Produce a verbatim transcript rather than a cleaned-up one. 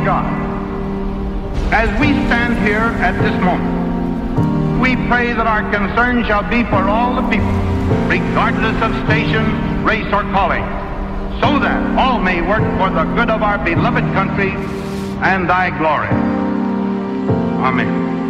God, as we stand here at this moment, we pray that our concern shall be for all the people, regardless of station, race, or calling, so that all may work for the good of our beloved country and thy glory. Amen.